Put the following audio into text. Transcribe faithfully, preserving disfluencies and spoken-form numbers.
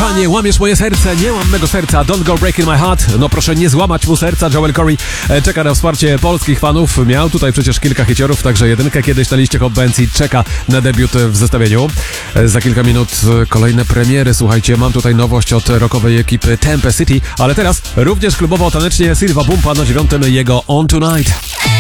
Nie łamiesz moje serce, nie łam mego serca. Don't go breaking my heart. No proszę nie złamać mu serca. Joel Corey czeka na wsparcie polskich fanów. Miał tutaj przecież kilka hiciorów, także jedynkę kiedyś na liście Hot Bands i czeka na debiut w zestawieniu. Za kilka minut kolejne premiery. Słuchajcie, mam tutaj nowość od rockowej ekipy Tempe City, ale teraz również klubowo tanecznie Silva Bumpa na dziewiątym jego On Tonight.